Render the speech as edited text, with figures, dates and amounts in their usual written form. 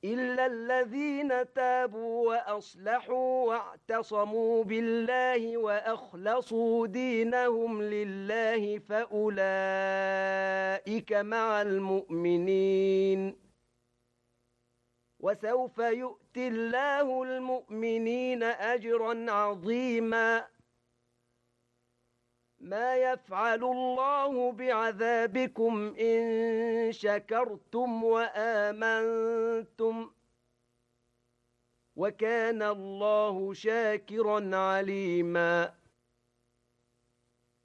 إلا الذين تابوا وأصلحوا واعتصموا بالله وأخلصوا دينهم لله فأولئك مع المؤمنين وسوف يؤتي الله المؤمنين أجرا عظيما ما يفعل الله بعذابكم إن شكرتم وآمنتم وكان الله شاكرا عليما